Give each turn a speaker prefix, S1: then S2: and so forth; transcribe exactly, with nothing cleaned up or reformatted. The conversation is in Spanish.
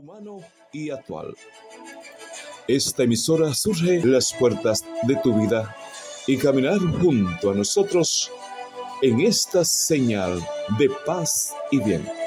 S1: humano y actual. Esta emisora surge en las puertas de tu vida y caminar junto a nosotros en esta señal de paz y bien.